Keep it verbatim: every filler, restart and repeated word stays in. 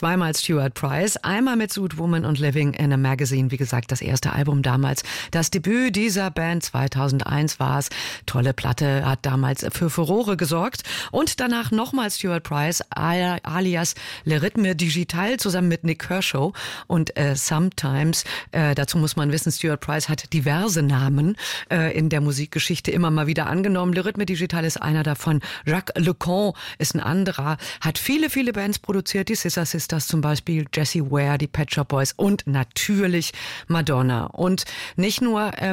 zweimal Stuart Price, einmal mit Suit Woman und Living in a Magazine. Wie gesagt, das erste Album damals. Das Debüt dieser Band zweitausendeins war es. Tolle Platte, hat damals für Furore gesorgt. Und danach nochmal Stuart Price, alias Le Rythme Digital, zusammen mit Nick Kershaw und äh, Sometimes. Äh, dazu muss man wissen, Stuart Price hat diverse Namen äh, in der Musikgeschichte immer mal wieder angenommen. Le Rythme Digital ist einer davon. Jacques Lecan ist ein anderer. Hat viele, viele Bands produziert. Die Scissor Sisters zum Beispiel, Jessie Ware, die Pet Shop Boys und natürlich Madonna. Und nicht nur ähm,